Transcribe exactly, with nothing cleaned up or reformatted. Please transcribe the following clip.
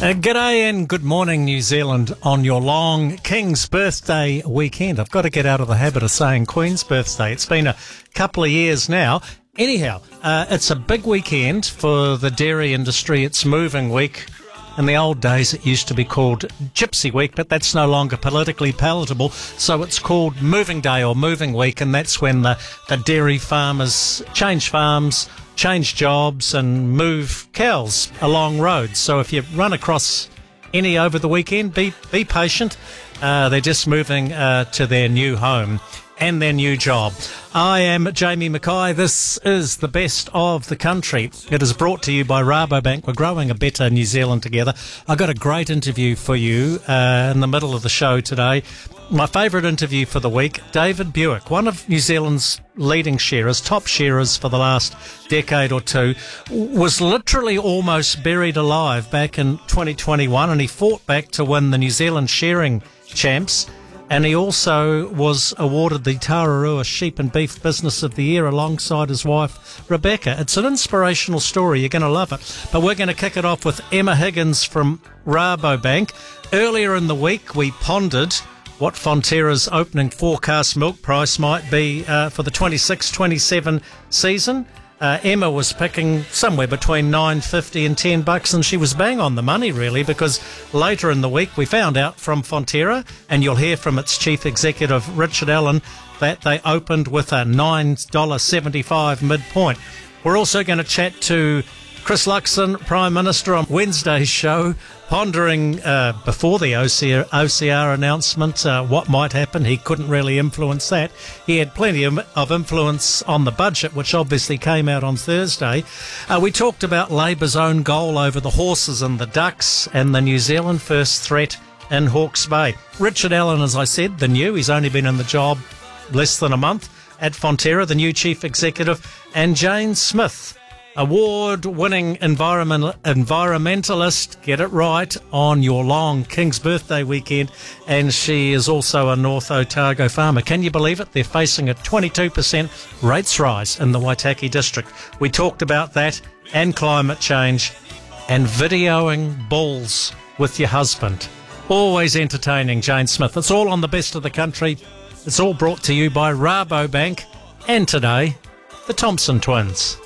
Uh, g'day and good morning, New Zealand, on your long King's Birthday weekend. I've got to get out of the habit of saying Queen's Birthday. It's been a couple of years now. Anyhow, uh, it's a big weekend for the dairy industry. It's moving week. In the old days, it used to be called Gypsy Week, but that's no longer politically palatable. So it's called Moving Day or Moving Week, and that's when the, the dairy farmers change farms, change jobs and move cows along roads. So if you run across any over the weekend, be be patient. Uh, they're just moving uh, to their new home and their new job. I am Jamie Mackay. This is the best of the country. It is brought to you by Rabobank. We're growing a better New Zealand together. I got a great interview for you uh, in the middle of the show today. My favourite interview for the week, David Buick, one of New Zealand's leading shearers, top shearers for the last decade or two, was literally almost buried alive back in twenty twenty-one, and he fought back to win the New Zealand Shearing Champs. And he also was awarded the Tararua Sheep and Beef Business of the Year alongside his wife, Rebecca. It's an inspirational story. You're going to love it. But we're going to kick it off with Emma Higgins from Rabobank. Earlier in the week, we pondered what Fonterra's opening forecast milk price might be uh, for the twenty-six twenty-seven season. Uh, Emma was picking somewhere between nine fifty and ten bucks, and she was bang on the money, really, because later in the week we found out from Fonterra, and you'll hear from its chief executive, Richard Allen, that they opened with a nine dollars seventy-five midpoint. We're also going to chat to Chris Luxon, Prime Minister, on Wednesday's show, pondering uh, before the O C R, O C R announcement uh, what might happen. He couldn't really influence that. He had plenty of, of influence on the budget, which obviously came out on Thursday. Uh, we talked about Labour's own goal over the horses and the ducks and the New Zealand first threat in Hawke's Bay. Richard Allen, as I said, the new, he's only been in the job less than a month at Fonterra, the new chief executive, and Jane Smith, award-winning environmental, environmentalist, get it right, on your long King's Birthday weekend, and she is also a North Otago farmer. Can you believe it? They're facing a twenty-two percent rates rise in the Waitaki district. We talked about that and climate change and videoing bulls with your husband. Always entertaining, Jane Smith. It's all on the best of the country. It's all brought to you by Rabobank and today, the Thompson twins.